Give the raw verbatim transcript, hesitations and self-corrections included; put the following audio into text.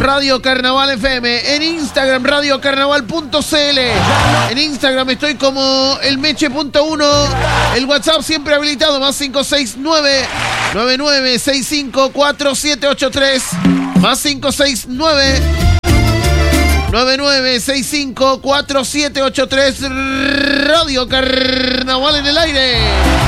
Radio Carnaval F M. En Instagram, radio carnaval punto c l. En Instagram estoy como el meche punto uno. El WhatsApp siempre habilitado, más cinco seis nueve, nueve nueve seis cinco cuatro siete ocho tres. Más cinco seis nueve, nueve nueve seis cinco cuatro siete ocho tres. Radio Carnaval en el aire.